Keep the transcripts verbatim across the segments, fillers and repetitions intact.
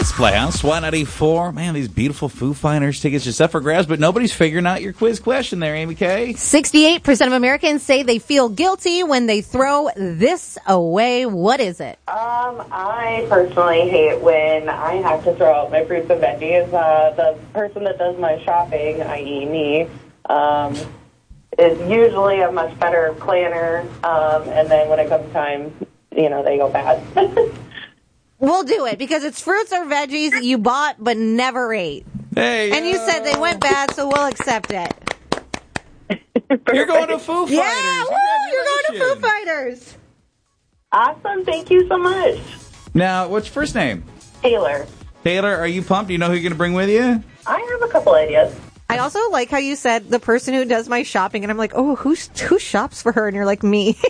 It's Playhouse, Y ninety-four. Man, these beautiful Foo Fighters tickets just up for grabs, but nobody's figuring out your quiz question there, Amy Kay. sixty-eight percent of Americans say they feel guilty when they throw this away. What is it? Um, I personally hate when I have to throw out my fruits and veggies. Uh, the person that does my shopping, that is me, um, is usually a much better planner, um, and then when it comes time, you know, they go bad. We'll do it because it's fruits or veggies that you bought but never ate. Hey, and you uh, said they went bad, so we'll accept it. You're going to Foo Fighters. Yeah, woo, you're going to Foo Fighters. Awesome. Thank you so much. Now, what's your first name? Taylor. Taylor, are you pumped? Do you know who you're going to bring with you? I have a couple ideas. I also like how you said the person who does my shopping, and I'm like, oh, who's, who shops for her? And you're like, me.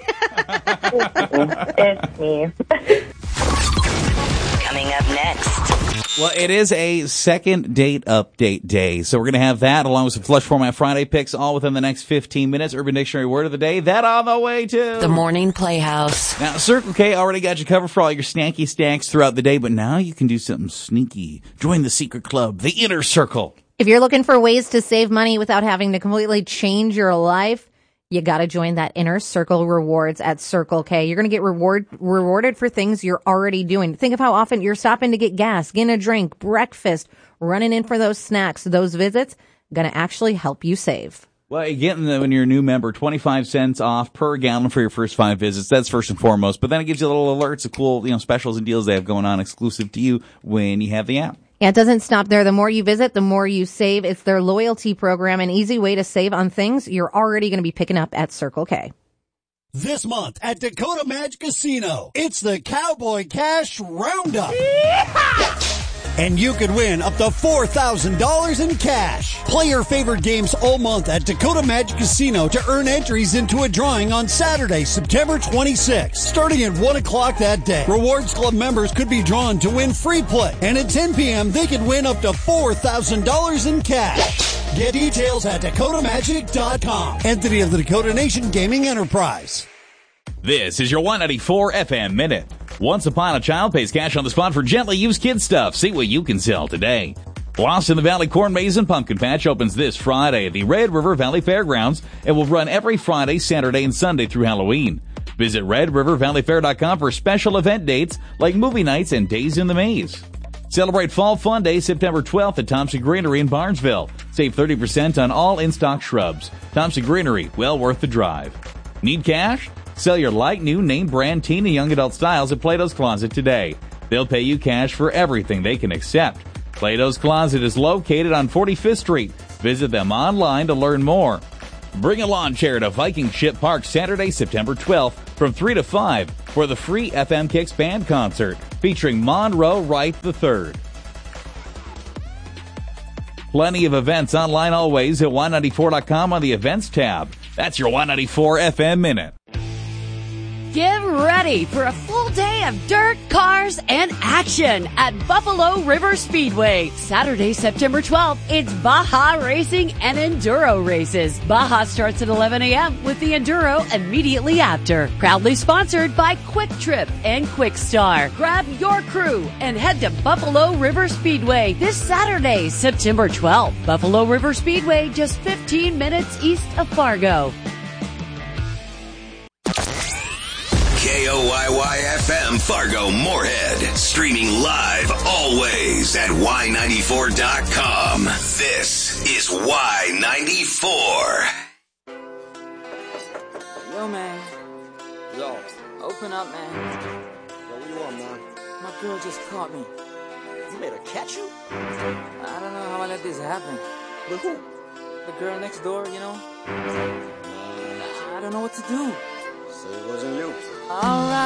It's me. Coming up next. Well, it is a second date update day, so we're going to have that along with some Flush Format Friday picks all within the next fifteen minutes. Urban Dictionary word of the day, that on the way too. The Morning Playhouse. Now, Circle K already got you covered for all your snacky stacks throughout the day, but now you can do something sneaky. Join the secret club, the Inner Circle. If you're looking for ways to save money without having to completely change your life, you got to join that Inner Circle rewards at Circle K. You're going to get reward rewarded for things you're already doing. Think of how often you're stopping to get gas, getting a drink, breakfast, running in for those snacks. Those visits going to actually help you save. Well, again, when you're a new member, twenty-five cents off per gallon for your first five visits. That's first and foremost. But then it gives you little alerts of cool, you know, specials and deals they have going on exclusive to you when you have the app. Yeah, it doesn't stop there. The more you visit, the more you save. It's their loyalty program, an easy way to save on things you're already going to be picking up at Circle K. This month at Dakota Magic Casino, it's the Cowboy Cash Roundup. And you could win up to four thousand dollars in cash. Play your favorite games all month at Dakota Magic Casino to earn entries into a drawing on Saturday, September twenty-sixth. Starting at one o'clock that day, Rewards Club members could be drawn to win free play. And at ten p.m., they could win up to four thousand dollars in cash. Get details at dakota magic dot com. Entity of the Dakota Nation Gaming Enterprise. This is your one ninety-four F M Minute. Once Upon a Child pays cash on the spot for gently used kid stuff. See what you can sell today. Lost in the Valley Corn Maze and Pumpkin Patch opens this Friday at the Red River Valley Fairgrounds and will run every Friday, Saturday, and Sunday through Halloween. Visit red river valley fair dot com for special event dates like movie nights and days in the maze. Celebrate Fall Fun Day September twelfth at Thompson Greenery in Barnesville. Save thirty percent on all in-stock shrubs. Thompson Greenery, well worth the drive. Need cash? Sell your light new name brand teen and young adult styles at Plato's Closet today. They'll pay you cash for everything they can accept. Plato's Closet is located on forty-fifth Street. Visit them online to learn more. Bring a lawn chair to Viking Ship Park Saturday, September twelfth from three to five for the free F M Kicks Band concert featuring Monroe Wright the third. Plenty of events online always at Y ninety-four dot com on the events tab. That's your Y ninety-four F M Minute. Get ready for a full day of dirt, cars, and action at Buffalo River Speedway. Saturday, September twelfth, it's Baja Racing and Enduro races. Baja starts at eleven a.m. with the Enduro immediately after. Proudly sponsored by Quick Trip and Quick Star. Grab your crew and head to Buffalo River Speedway this Saturday, September twelfth. Buffalo River Speedway, just fifteen minutes east of Fargo. K O Y Y F M Fargo Moorhead. Streaming live always at Y ninety-four dot com. This is Y ninety-four. Yo, man. Yo, open up, man. Yo, what you want, man? My girl just caught me. You made her catch you? I don't know how I let this happen. But who? The girl next door, you know? I don't know what to do. So it wasn't you. All right.